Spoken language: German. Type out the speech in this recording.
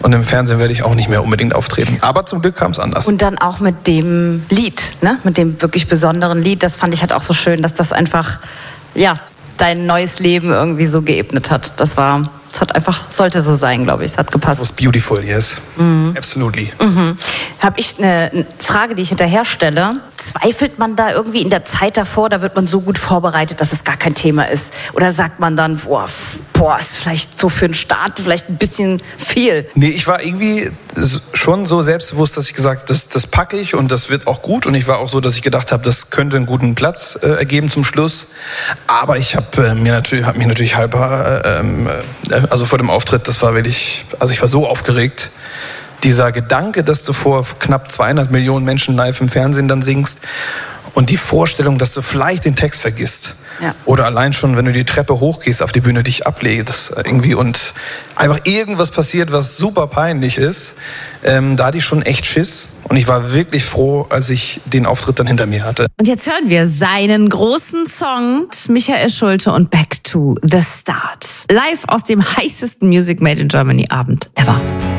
Und im Fernsehen werde ich auch nicht mehr unbedingt auftreten. Aber zum Glück kam es anders. Und dann auch mit dem Lied, ne? Mit dem wirklich besonderen Lied. Das fand ich halt auch so schön, dass das einfach, ja, dein neues Leben irgendwie so geebnet hat. Das hat einfach, sollte so sein, glaube ich. Es hat gepasst. It was beautiful, yes. Absolutely. Habe ich eine Frage, die ich hinterher stelle. Zweifelt man da irgendwie in der Zeit davor, da wird man so gut vorbereitet, dass es gar kein Thema ist? Oder sagt man dann, boah, ist vielleicht so für einen Start vielleicht ein bisschen viel? Nee, ich war irgendwie schon so selbstbewusst, dass ich gesagt habe, das packe ich und das wird auch gut. Und ich war auch so, dass ich gedacht habe, das könnte einen guten Platz ergeben zum Schluss. Aber ich habe mich natürlich halber, also vor dem Auftritt, das war wirklich, also ich war so aufgeregt. Dieser Gedanke, dass du vor knapp 200 Millionen Menschen live im Fernsehen dann singst und die Vorstellung, dass du vielleicht den Text vergisst. Ja. Oder allein schon, wenn du die Treppe hochgehst auf die Bühne, dich ablegst irgendwie und einfach irgendwas passiert, was super peinlich ist, da hatte ich schon echt Schiss. Und ich war wirklich froh, als ich den Auftritt dann hinter mir hatte. Und jetzt hören wir seinen großen Song, Michael Schulte und Back to the Start. Live aus dem heißesten Music Made in Germany Abend ever.